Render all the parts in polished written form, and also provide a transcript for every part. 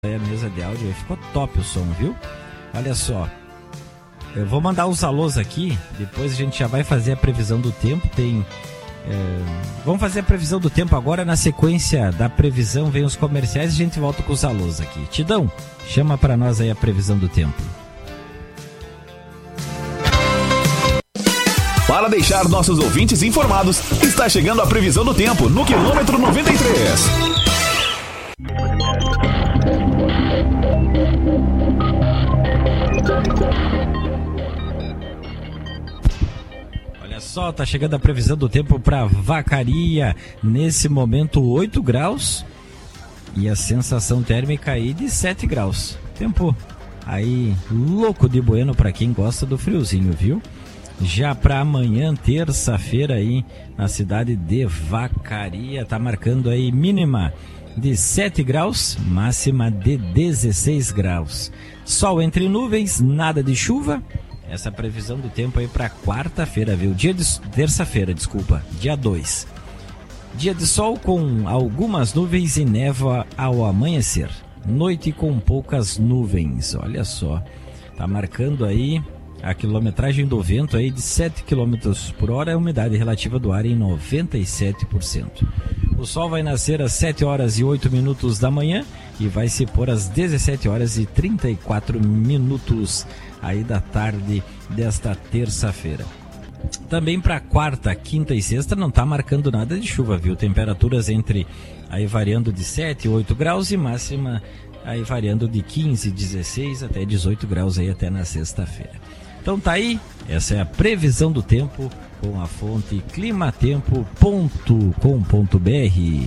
A mesa de áudio aí ficou top o som, viu? Olha só, eu vou mandar os alôs aqui, depois a gente já vai fazer a previsão do tempo. Vamos fazer a previsão do tempo agora, na sequência da previsão vem os comerciais e a gente volta com os alôs aqui. Tidão, chama pra nós aí a previsão do tempo. Para deixar nossos ouvintes informados, está chegando a previsão do tempo no quilômetro 93. Olha só, tá chegando a previsão do tempo para Vacaria. Nesse momento 8 graus e a sensação térmica aí de 7 graus. Tempo aí louco de bueno para quem gosta do friozinho, viu? Já para amanhã, terça-feira aí na cidade de Vacaria, tá marcando aí mínima de 7 graus, máxima de 16 graus. Sol entre nuvens, nada de chuva. Essa previsão do tempo aí para quarta-feira, viu? Terça-feira, dia 2. Dia de sol com algumas nuvens e névoa ao amanhecer. Noite com poucas nuvens, olha só. Tá marcando aí a quilometragem do vento aí de 7 km por hora, a umidade relativa do ar em 97%. O sol vai nascer às 7 horas e 8 minutos da manhã e vai se pôr às 17 horas e 34 minutos aí da tarde desta terça-feira. Também para quarta, quinta e sexta não está marcando nada de chuva, viu? Temperaturas aí variando de 7 e 8 graus e máxima aí variando de 15, 16 até 18 graus aí até na sexta-feira. Então tá aí, essa é a previsão do tempo com a fonte climatempo.com.br.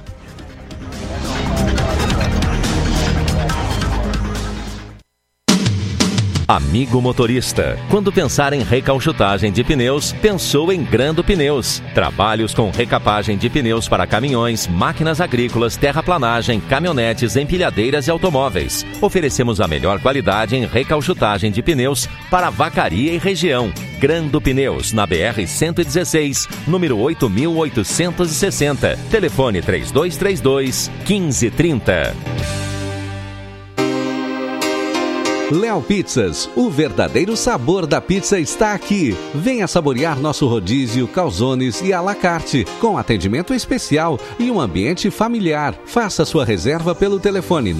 Amigo motorista, quando pensar em recauchutagem de pneus, pensou em Grando Pneus. Trabalhos com recapagem de pneus para caminhões, máquinas agrícolas, terraplanagem, caminhonetes, empilhadeiras e automóveis. Oferecemos a melhor qualidade em recauchutagem de pneus para Vacaria e região. Grando Pneus, na BR-116, número 8860. Telefone 3232-1530. Léo Pizzas, o verdadeiro sabor da pizza está aqui. Venha saborear nosso rodízio, calzones e à la carte, com atendimento especial e um ambiente familiar. Faça sua reserva pelo telefone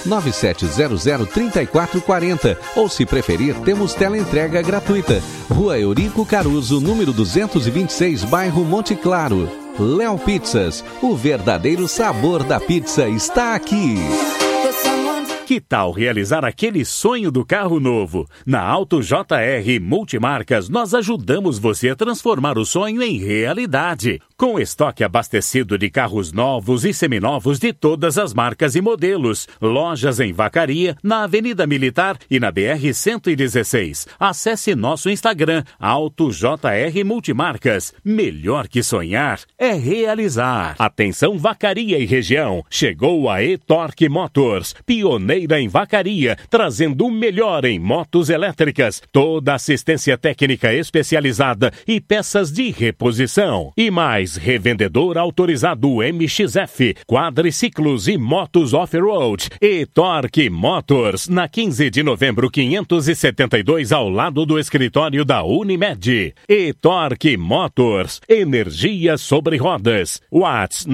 997003440 ou, se preferir, temos teleentrega gratuita. Rua Eurico Caruso, número 226, bairro Monte Claro. Léo Pizzas, o verdadeiro sabor da pizza está aqui. Que tal realizar aquele sonho do carro novo? Na Auto JR Multimarcas, nós ajudamos você a transformar o sonho em realidade. Com estoque abastecido de carros novos e seminovos de todas as marcas e modelos. Lojas em Vacaria, na Avenida Militar e na BR-116. Acesse nosso Instagram, Auto JR Multimarcas. Melhor que sonhar é realizar. Atenção Vacaria e região. Chegou a E-Torque Motors, pioneira em Vacaria, trazendo o melhor em motos elétricas, toda assistência técnica especializada e peças de reposição. E mais, revendedor autorizado MXF, quadriciclos e motos off-road. E-Torque Motors, na 15 de novembro 572, ao lado do escritório da Unimed. E-Torque Motors, energia sobre rodas. WhatsApp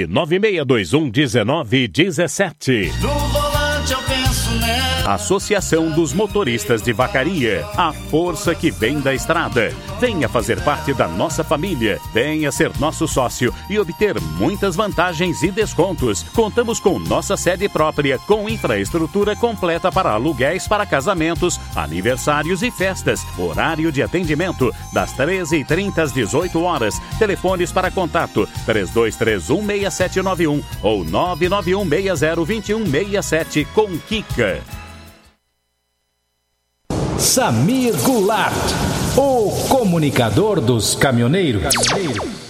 996211917. Associação dos Motoristas de Vacaria, a força que vem da estrada. Venha fazer parte da nossa família, venha ser nosso sócio e obter muitas vantagens e descontos. Contamos com nossa sede própria, com infraestrutura completa para aluguéis para casamentos, aniversários e festas. Horário de atendimento das 13h30 às 18 horas. Telefones para contato 32316791 ou 991602167 com Kika. Samir Goulart, o comunicador dos caminhoneiros.